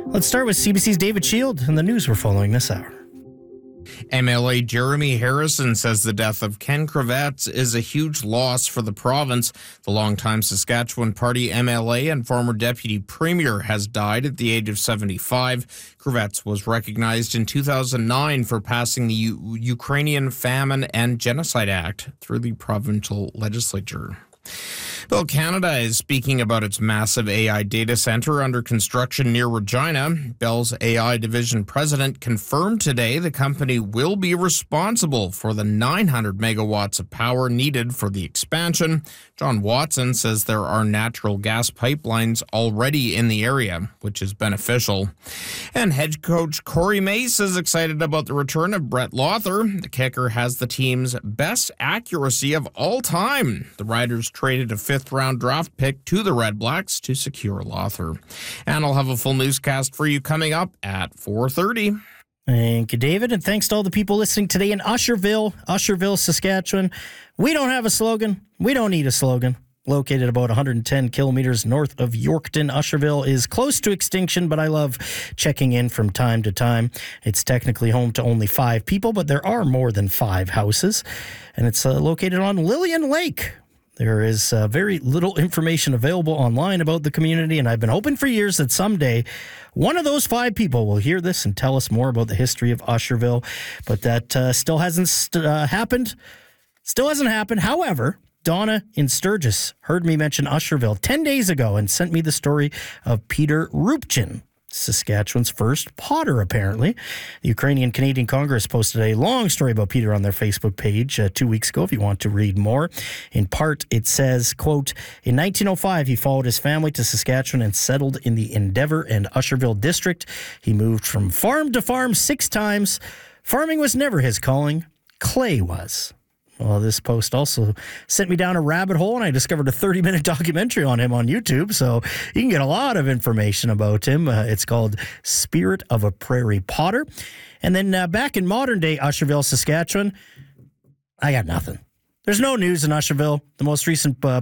Let's start with CBC's David Shield and the news we're following this hour. MLA Jeremy Harrison says the death of Ken Kravets is a huge loss for the province. The longtime Saskatchewan Party MLA and former deputy premier has died at the age of 75. Kravets was recognized in 2009 for passing the Ukrainian Famine and Genocide Act through the provincial legislature. Bell Canada is speaking about its massive AI data center under construction near Regina. Bell's AI division president confirmed today the company will be responsible for the 900 megawatts of power needed for the expansion. John Watson says there are natural gas pipelines already in the area, which is beneficial. And head coach Corey Mace is excited about the return of Brett Lawther. The kicker has the team's best accuracy of all time. The Riders traded a fifth-round draft pick to the Red Blacks to secure Lawther. And I'll have a full newscast for you coming up at 4:30. Thank you, David, and thanks to all the people listening today in Usherville, Saskatchewan. We don't have a slogan. We don't need a slogan. Located about 110 kilometers north of Yorkton, Usherville is close to extinction, but I love checking in from time to time. It's technically home to only 5 people, but there are more than 5 houses, and it's located on Lillian Lake. There is very little information available online about the community, and I've been hoping for years that someday one of those 5 people will hear this and tell us more about the history of Usherville, but that still hasn't happened. Still hasn't happened. However, Donna in Sturgis heard me mention Usherville 10 days ago and sent me the story of Peter Rupchin, Saskatchewan's first potter, apparently. The Ukrainian-Canadian Congress posted a long story about Peter on their Facebook page 2 weeks ago, if you want to read more. In part, it says, quote, in 1905, he followed his family to Saskatchewan and settled in the Endeavour and Usherville district. He moved from farm to farm 6 times. Farming was never his calling. Clay was. Well, this post also sent me down a rabbit hole, and I discovered a 30-minute documentary on him on YouTube, so you can get a lot of information about him. It's called Spirit of a Prairie Potter. And then back in modern-day Usherville, Saskatchewan, I got nothing. There's no news in Usherville. The most recent